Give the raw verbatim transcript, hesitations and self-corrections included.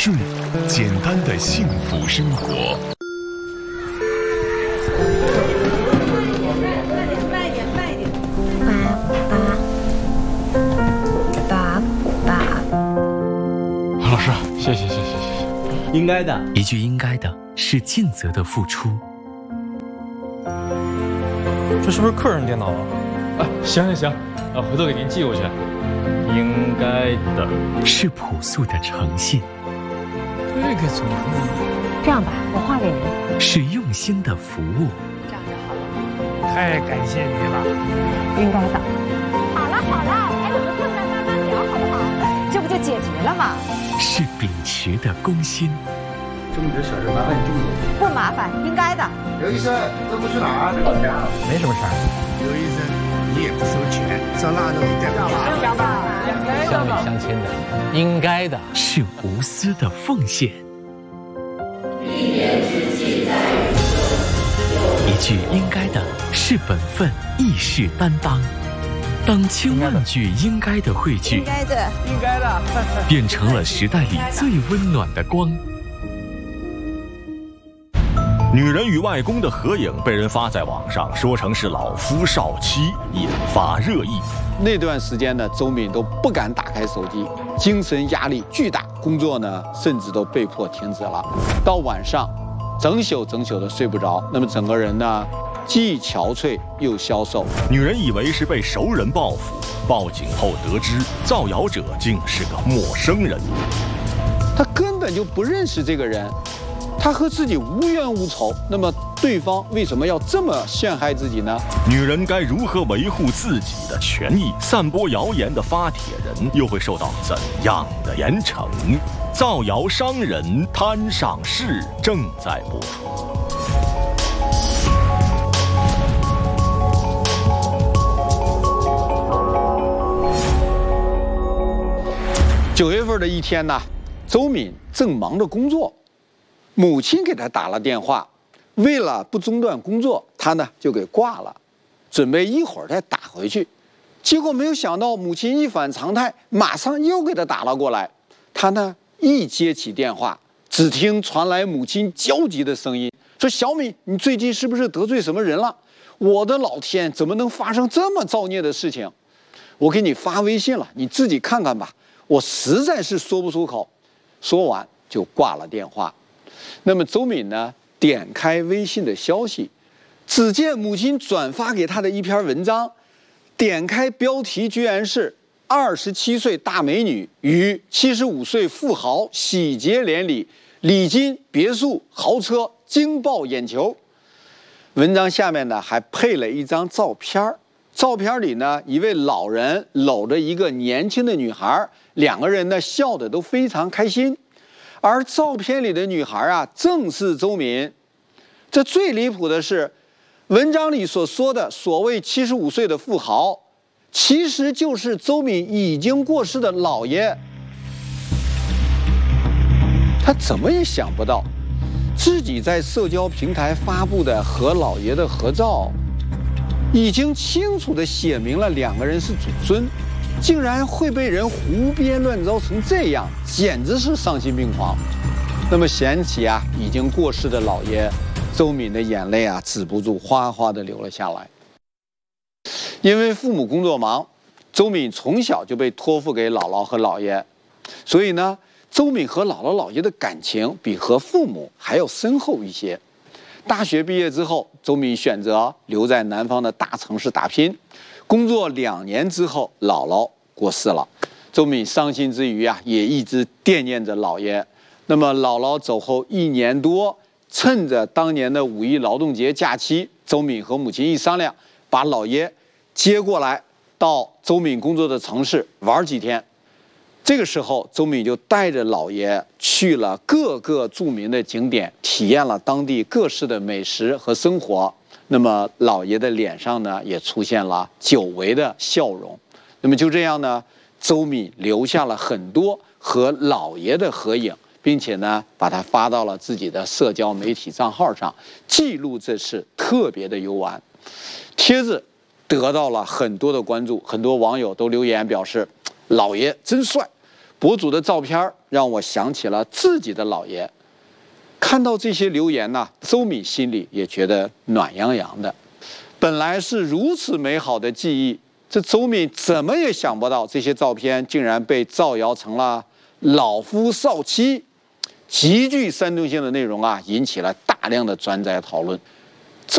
顺，简单的幸福生活。 慢一点，慢一点， 爸爸，爸爸。 老师，谢谢谢谢谢谢。 应该的， 一句应该的是尽责的付出。 这是不是客人电脑啊？啊，行行行，啊，回头给您寄过去。应该的是朴素的诚信。 这个怎么弄？ 这样吧，我画给您。 是用心的服务。 这样就好了。 太感谢你了。 应该的。好了好了，哎，我们坐下慢慢聊好不好？这不就解决了吗？ 是秉持的公心。 这么点小事，麻烦你注意。 不麻烦，应该的。 刘医生，这不去哪儿？老家。 没什么事儿。 刘医生，你也不收钱，照那弄一点吧。 乡里乡亲的，应该的。 是无私的奉献。 一年之计在于一句应该的是本分，义士担当。当千万句应该的汇聚， 应该的， 应该的， 变成了时代里最温暖的光。 女人与外公的合影被人发在网上，说成是老夫少妻，引发热议。 那段时间呢，周敏都不敢打开手机，精神压力巨大，工作呢甚至都被迫停止了。到晚上，整宿整宿的睡不着，那么整个人呢，既憔悴又消瘦。 女人以为是被熟人报复，报警后得知造谣者竟是个陌生人， 她根本就不认识这个人。他和自己无冤无仇，那么对方为什么要这么陷害自己呢？ 女人该如何维护自己的权益？散播谣言的发帖人又会受到怎样的严惩？造谣伤人，摊上事正在播出。 九月份的一天呢，周敏正忙着工作。母亲给他打了电话，为了不中断工作，他呢就给挂了，准备一会儿再打回去。结果没有想到，母亲一反常态，马上又给他打了过来。他呢一接起电话，只听传来母亲焦急的声音，说：“小敏，你最近是不是得罪什么人了？我的老天，怎么能发生这么造孽的事情？我给你发微信了，你自己看看吧。我实在是说不出口。”说完就挂了电话。那么周敏呢，点开微信的消息，只见母亲转发给他的一篇文章，点开标题居然是二十七岁大美女与七十五岁富豪喜结连理，礼金、别墅、豪车惊爆眼球。文章下面呢还配了一张照片，照片里呢一位老人搂着一个年轻的女孩，两个人呢笑得都非常开心。而照片里的女孩啊，正是周敏。这最离谱的是，文章里所说的所谓七十五岁的富豪，其实就是周敏已经过世的姥爷。他怎么也想不到，自己在社交平台发布的和姥爷的合照，已经清楚地写明了两个人是祖孙。竟然会被人胡编乱造成这样，简直是丧心病狂。那么想起啊，已经过世的姥爷，周敏的眼泪啊止不住哗哗地流了下来。因为父母工作忙，周敏从小就被托付给姥姥和姥爷，所以呢，周敏和姥姥姥爷的感情比和父母还要深厚一些。大学毕业之后，周敏选择留在南方的大城市打拼。工作两年之后，姥姥过世了，周敏伤心之余啊，也一直惦念着姥爷。那么姥姥走后一年多，趁着当年的五一劳动节假期，周敏和母亲一商量，把姥爷接过来到周敏工作的城市玩几天。这个时候，周敏就带着姥爷去了各个著名的景点，体验了当地各式的美食和生活。那么姥爷的脸上呢，也出现了久违的笑容。那么就这样呢，周敏留下了很多和姥爷的合影，并且呢，把它发到了自己的社交媒体账号上，记录这次特别的游玩。帖子得到了很多的关注，很多网友都留言表示：“姥爷真帅， 博主的照片让我想起了自己的姥爷。看到这些留言呢，邹敏心里也觉得暖洋洋的。本来是如此美好的记忆，这邹敏怎么也想不到，这些照片竟然被造谣成了老夫少妻，极具煽动性的内容啊，引起了大量的专家讨论。